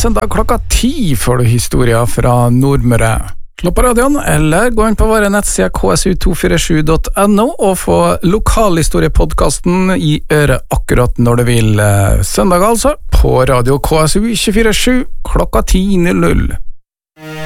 søndag klokka 10 får du historier fra Nordmøre. Slå på radioen, eller gå inn på våre nettsider ksu247.no og få lokalhistoriepodcasten i øret akkurat når du vil. Søndag altså, på radio KSU 247 klokka 10:00.